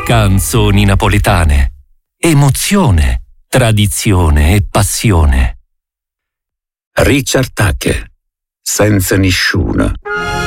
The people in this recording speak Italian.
Canzoni napoletane. Emozione, tradizione e passione. Richard Tucker, senza nessuno.